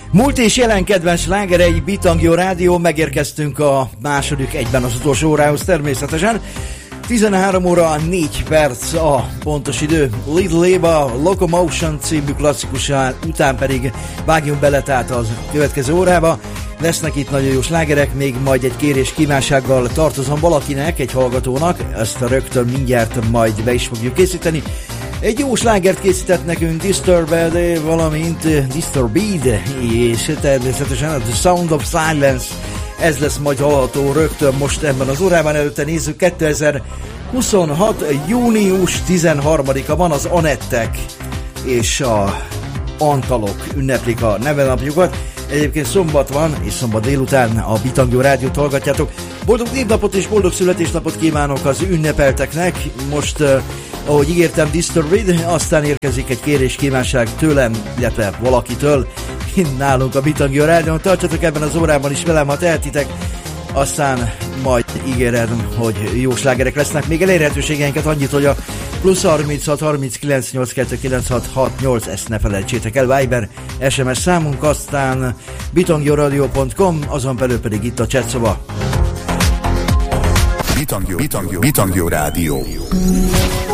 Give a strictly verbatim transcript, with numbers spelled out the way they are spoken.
Múlt és jelen kedvenc slágerei, Bitangjó Rádió, megérkeztünk a második egyben az utolsó órához természetesen. tizenhárom óra négy perc a pontos idő. Little Eva, Locomotion című klasszikusán, után pedig vágjunk bele tehát az következő órába. Lesznek itt nagyon jó slágerek, még majd egy kérés kívánsággal tartozom valakinek, egy hallgatónak, ezt rögtön mindjárt majd be is fogjuk készíteni. Egy jó slágert készített nekünk Disturbed, valamint Disturbed, és természetesen a The Sound of Silence, ez lesz majd hallható rögtön most ebben az órában. Előtte nézzük, kétezer-huszonhat. június tizenharmadika van, az Anettek és a Antalok ünneplik a nevenapjukat. Egyébként szombat van, és szombat délután a Bitangjó Rádiót hallgatjátok. Boldog névnapot és boldog születésnapot kívánok az ünnepelteknek. Most, uh, ahogy ígértem, Disturbed, aztán érkezik egy kérés kívánság tőlem, illetve valakitől, nálunk a Bitangjó Rádión. Tartsatok ebben az órában is velem, ha tehetitek. Aztán majd ígérem, hogy jó slágerek lesznek. Még elérhetőségeinket annyit, hogy a plusz harminchat harminckilenc nyolcvankettő kilencvenhat hatvannyolc, ezt ne felejtsétek el, Viber, es em es számunk, aztán bitangyoradio pont com, azon belül pedig itt a chatszoba. Bitangyo, Bitangyo, Bitangyo Rádió.